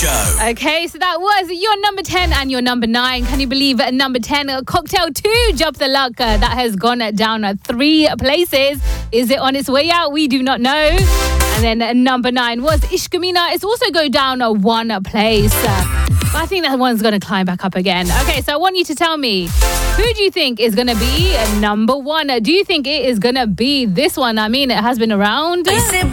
Show. Okay, so that was your number 10 and your number 9. Can you believe number 10, Cocktail 2, Jump the Luck, that has gone down 3 places. Is it on its way out? We do not know. And then number 9 was Ishq Meena. It's also go down 1 place. But I think that one's going to climb back up again. Okay, so I want you to tell me, who do you think is going to be number 1? Do you think it is going to be this one? I mean, it has been around.